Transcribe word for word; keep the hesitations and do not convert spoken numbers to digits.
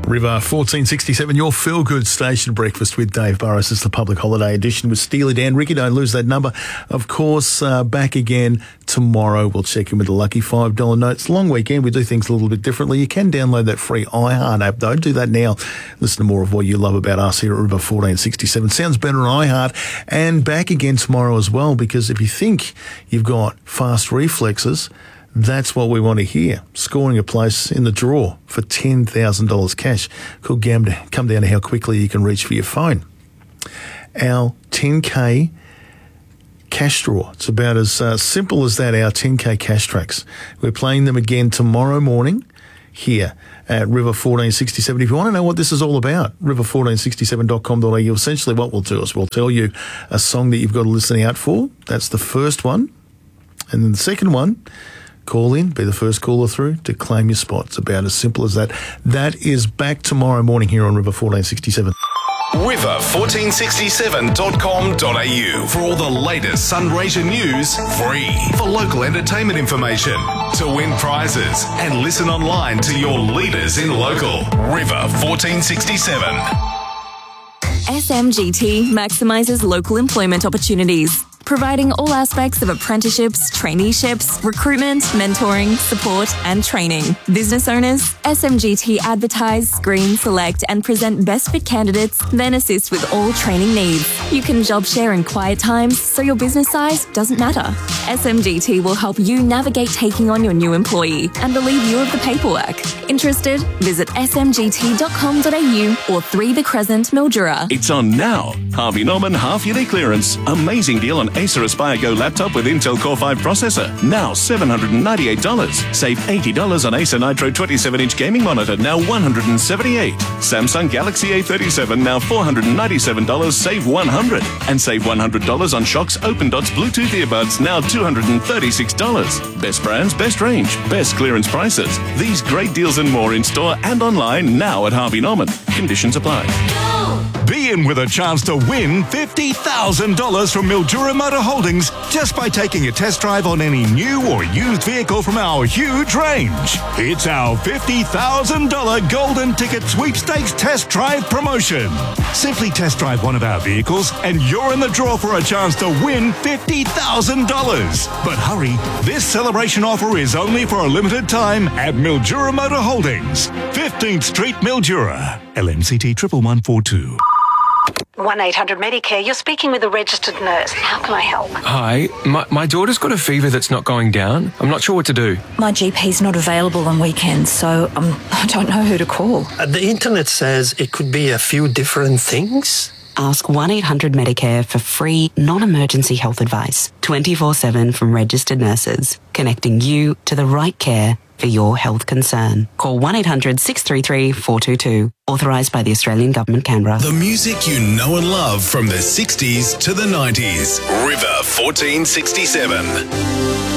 River fourteen sixty-seven, your feel-good station breakfast with Dave Burrows. It's the public holiday edition with Steely Dan. Ricky, don't lose that number. Of course, uh, back again tomorrow. We'll check in with the lucky five dollar notes. Long weekend, we do things a little bit differently. You can download that free iHeart app, though. Do that now. Listen to more of what you love about us here at River fourteen sixty-seven. Sounds better on iHeart. And back again tomorrow as well, because if you think you've got fast reflexes, that's what we want to hear. Scoring a place in the draw for ten thousand dollars cash. Could come down to how quickly you can reach for your phone. Our ten K cash draw. It's about as uh, simple as that, our ten K cash tracks. We're playing them again tomorrow morning here at River fourteen sixty-seven. If you want to know what this is all about, river fourteen sixty-seven dot com dot a u. Essentially what we'll do is we'll tell you a song that you've got to listen out for. That's the first one. And then the second one, call in, be the first caller through to claim your spot. It's about as simple as that. That is back tomorrow morning here on River fourteen sixty-seven. river fourteen sixty-seven dot com dot a u for all the latest Sunraysia news, free. For local entertainment information, to win prizes, and listen online to your leaders in local. River fourteen sixty-seven. S M G T maximises local employment opportunities, providing all aspects of apprenticeships, traineeships, recruitment, mentoring, support and training. Business owners, S M G T advertise, screen, select and present best fit candidates, then assist with all training needs. You can job share in quiet times, so your business size doesn't matter. S M G T will help you navigate taking on your new employee and relieve you of the paperwork. Interested? Visit s m g t dot com dot a u or three The Crescent, Mildura. It's on now. Harvey Norman half-yearly clearance. Amazing deal on Acer Aspire Go laptop with Intel Core five processor. Now seven hundred ninety-eight dollars. Save eighty dollars on Acer Nitro twenty-seven inch gaming monitor, now one hundred seventy-eight dollars. Samsung Galaxy A thirty-seven, now four hundred ninety-seven dollars. Save one hundred dollars. And save one hundred dollars on Shox Open Dots Bluetooth earbuds, now two hundred thirty-six dollars. Best brands, best range, best clearance prices. These great deals and more in store and online now at Harvey Norman. Conditions apply. Be in with a chance to win fifty thousand dollars from Mildura Motor Holdings just by taking a test drive on any new or used vehicle from our huge range. It's our fifty thousand dollars Golden Ticket Sweepstakes Test Drive promotion. Simply test drive one of our vehicles and you're in the draw for a chance to win fifty thousand dollars. But hurry, this celebration offer is only for a limited time at Mildura Motor Holdings, fifteenth Street, Mildura. L M C T one one one four two. one eight hundred Medicare, you're speaking with a registered nurse. How can I help? Hi, my, my daughter's got a fever that's not going down. I'm not sure what to do. My G P's not available on weekends, so um, I don't know who to call. Uh, the internet says it could be a few different things. Ask one eight hundred Medicare for free, non-emergency health advice. twenty-four seven from registered nurses, connecting you to the right care for your health concern. Call one eight hundred six three three four two two. Authorised by the Australian Government, Canberra. The music you know and love from the sixties to the nineties. River fourteen sixty-seven.